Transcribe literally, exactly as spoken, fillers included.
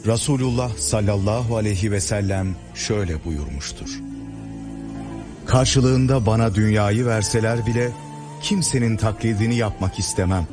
Resulullah sallallahu aleyhi ve sellem şöyle buyurmuştur: karşılığında bana dünyayı verseler bile kimsenin taklidini yapmak istemem.